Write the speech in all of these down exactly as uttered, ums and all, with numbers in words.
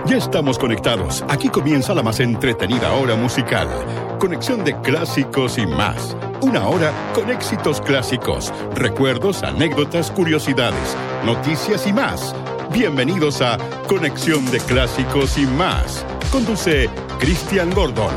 Ya estamos conectados. Aquí comienza la más entretenida hora musical. Conexión de clásicos y más. Una hora con éxitos clásicos, recuerdos, anécdotas, curiosidades, noticias y más. Bienvenidos a Conexión de Clásicos y más. Conduce Cristian Gordon.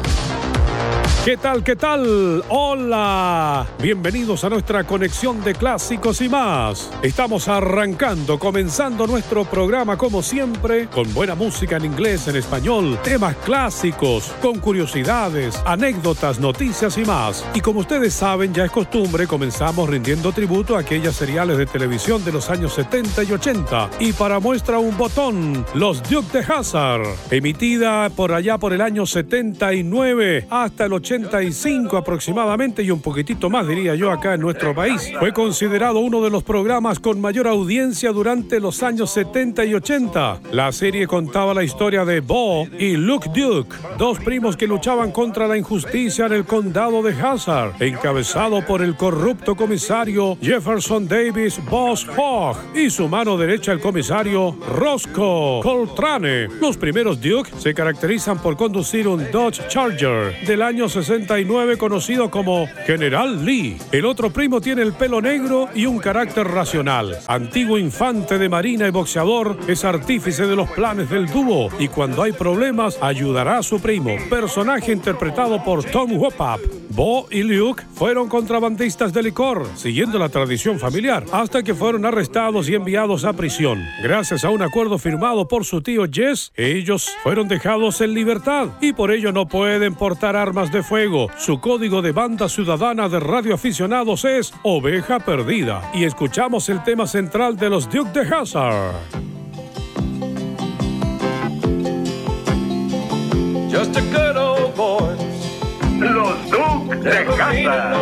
¿Qué tal? ¿Qué tal? ¡Hola! Bienvenidos a nuestra conexión de clásicos y más. Estamos arrancando, comenzando nuestro programa como siempre, con buena música en inglés, en español, temas clásicos, con curiosidades, anécdotas, noticias y más. Y como ustedes saben, ya es costumbre, comenzamos rindiendo tributo a aquellas seriales de televisión de los años setenta y ochenta. Y para muestra un botón, Los Dukes de Hazzard, emitida por allá por el año setenta y nueve hasta el ochenta y cinco aproximadamente, y un poquitito más diría yo acá en nuestro país. Fue considerado uno de los programas con mayor audiencia durante los años setenta y ochenta. La serie contaba la historia de Bo y Luke Duke, dos primos que luchaban contra la injusticia en el condado de Hazzard, encabezado por el corrupto comisario Jefferson Davis Boss Hogg y su mano derecha el comisario Roscoe Coltrane. Los primeros Duke se caracterizan por conducir un Dodge Charger del año sesenta y nueve conocido como General Lee. El otro primo tiene el pelo negro y un carácter racional. Antiguo infante de marina y boxeador, es artífice de los planes del dúo y cuando hay problemas ayudará a su primo, personaje interpretado por Tom Wopat. Bo y Luke fueron contrabandistas de licor, siguiendo la tradición familiar, hasta que fueron arrestados y enviados a prisión. Gracias a un acuerdo firmado por su tío Jess, ellos fueron dejados en libertad y por ello no pueden portar armas de fuego. Su código de banda ciudadana de radioaficionados es Oveja Perdida. Y escuchamos el tema central de los Dukes de Hazzard. Just a good old boy. Los Dukes de Hazzard.